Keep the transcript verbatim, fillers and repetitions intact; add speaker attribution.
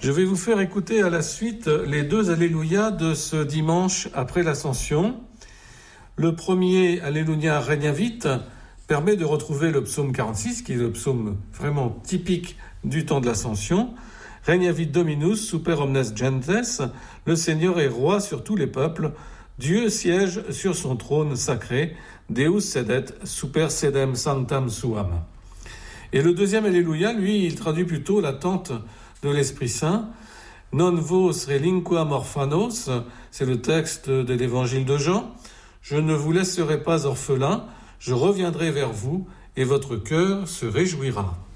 Speaker 1: Je vais vous faire écouter à la suite les deux Alléluia de ce dimanche après l'Ascension. Le premier Alléluia Regnavit permet de retrouver le psaume quarante-six, qui est le psaume vraiment typique du temps de l'Ascension. Regnavit Dominus super omnes gentes, le Seigneur est roi sur tous les peuples, Dieu siège sur son trône sacré, Deus sedet super sedem sanctam suam. Et le deuxième Alléluia, lui, il traduit plutôt l'attente de l'Esprit Saint. Non vos relinquam orphanos, c'est le texte de l'évangile de Jean. Je ne vous laisserai pas orphelins, je reviendrai vers vous et votre cœur se réjouira.